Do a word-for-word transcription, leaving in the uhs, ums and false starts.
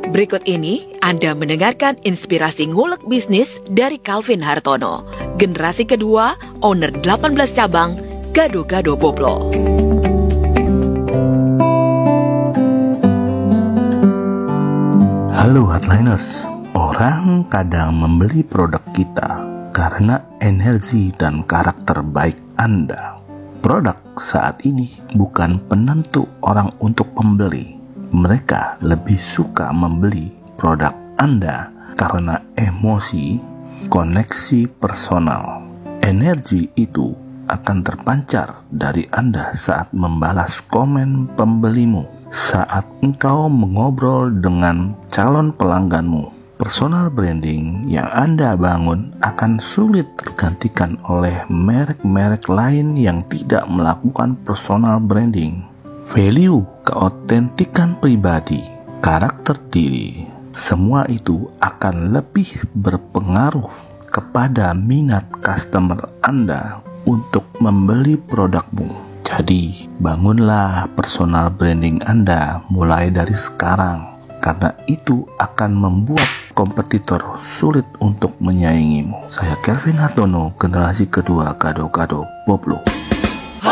Berikut ini Anda mendengarkan inspirasi ngulek bisnis dari Calvin Hartono, generasi kedua, owner delapan belas cabang, Gado-Gado Boplo. Halo hardliners, orang kadang membeli produk kita karena energi dan karakter baik Anda. Produk saat ini bukan penentu orang untuk membeli. Mereka lebih suka membeli produk Anda karena emosi, koneksi personal. Energi itu akan terpancar dari Anda saat membalas komen pembelimu, saat engkau mengobrol dengan calon pelangganmu. Personal branding yang Anda bangun akan sulit tergantikan oleh merek-merek lain yang tidak melakukan personal branding. Value, keautentikan pribadi, karakter diri, semua itu akan lebih berpengaruh kepada minat customer Anda untuk membeli produkmu. Jadi, bangunlah personal branding Anda mulai dari sekarang, karena itu akan membuat kompetitor sulit untuk menyaingimu. Saya Calvin Hartono, generasi kedua Gado-Gado Boplo.